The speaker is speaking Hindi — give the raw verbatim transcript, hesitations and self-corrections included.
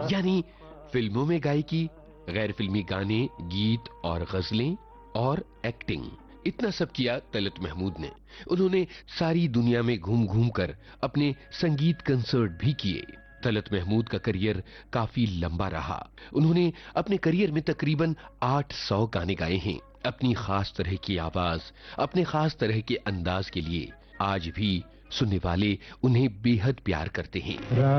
यानी फिल्मों में गायकी, गैर फिल्मी गाने, गीत और गजलें और एक्टिंग, इतना सब किया तलत महमूद ने। उन्होंने सारी दुनिया में घूम घूम कर अपने संगीत कंसर्ट भी किए। तलत महमूद का करियर काफी लंबा रहा। उन्होंने अपने करियर में तकरीबन आठ सौ गाने गाए हैं। अपनी खास तरह की आवाज, अपने खास तरह के अंदाज के लिए आज भी सुनने वाले उन्हें बेहद प्यार करते हैं।